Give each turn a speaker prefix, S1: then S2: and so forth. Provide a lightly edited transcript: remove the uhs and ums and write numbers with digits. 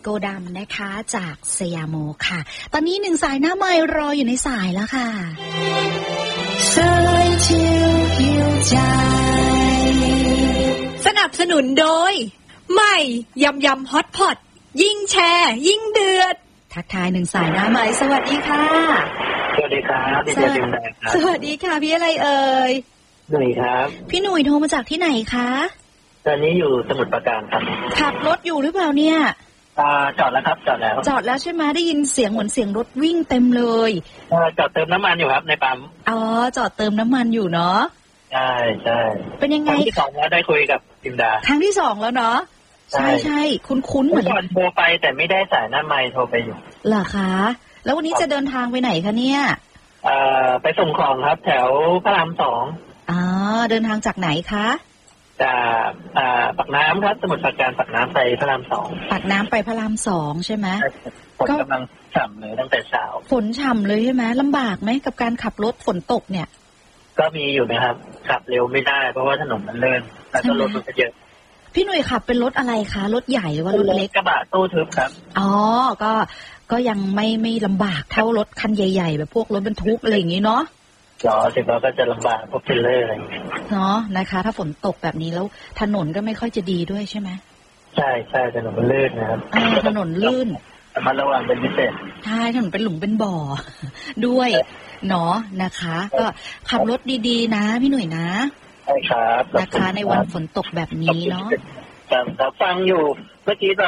S1: โกดำนะคะจากสยามโมค่ะตอนนี้หนึ่งสายหน้าไมค์รออยู่ในสายแล้วค่ะ
S2: สนับสนุนโดยใหม่ยำยำฮอตพอตยิ่งแชร์ยิ่งเดือด
S1: ทักทายหนึ่งสายหน้าไมค์สวัสดีค่ะ
S3: สวัสดีครับพี่เจมส์ครับ
S1: สวัสดีค่ะพี่อะไรเอ่ย
S3: หนุ่ยครับ
S1: พี่หนุ่ยโทรมาจากที่ไหนคะ
S3: ตอนนี้อยู่สมุทรปราการครับ
S1: ขับรถอยู่หรือเปล่าเนี่ย
S3: จอดแล้วครับจอดแล้ว
S1: ใช่ไหมได้ยินเสียงเหมือนเสียงรถวิ่งเต็มเลย
S3: จอดเติมน้ำมันอยู่ครับในปั๊ม
S1: อ๋อจอดเติมน้ำมันอยู่เนาะ
S3: ใช่ใช่
S1: เป็นยังไง
S3: ครั้งที่สองแล้วได้คุยกับพิมดา
S1: ครั้งที่สองแล้วเนาะใช่คุ้นเหมือน
S3: ก่อนโทรไปแต่ไม่ได้สายหน้าไมค์โทรไปอยู่
S1: เหรอคะแล้ววันนี้จะเดินทางไปไหนคะเนี่ย
S3: ไปส่งของครับแถวพระราม2
S1: อ๋อเดินทางจากไหนคะ
S3: จากปากน้ำครับสมุทรปราการปากน้ำไปพระราม2
S1: ปากน้ำไปพระราม2ใช่ไหม
S3: ฝนกำลังฉ่ำเลยตั้งแต่เช้า
S1: ฝนฉ่ำเลยใช่ไหมลำบากไหมกับการขับรถฝนตกเนี่ย
S3: ก็มีอยู่นะครับขับเร็วไม่ได้เพราะว่าถนนมันเลื่อนแล้วก็รถมันเยอะ
S1: พี่หนุ่ยขับเป็นรถอะไรคะรถใหญ่หรือว่ารถเล็ก
S3: กระบะตู้ทึบครับ
S1: อ๋อก็ยังไม่ลำบากเท่ารถคันใหญ่ๆแบบพวกรถบรรทุกอะไรอย่างนี้เนาะ
S3: ถึงเราก็จะลำบากพวกเทรลเลอร์อะไร
S1: เนาะนะคะถ้าฝนตกแบบนี้แล้วถนนก็ไม่ค่อยจะดีด้วยใช่ไหม
S3: ใช่ถนนมันลื่นนะครับ
S1: ถนนลื่น
S3: มันระวังเป็นพิเศษ
S1: ใช่ถนนเป็นหลุมเป็นบ่อด้วยเนาะนะคะก็ขับรถดีๆนะพี่หนุ่ยนะ
S3: ใช่ครับ
S1: นะคะในวันฝนตกแบบนี้เนาะ
S3: แต่ฟังอยู่เมื่อกี้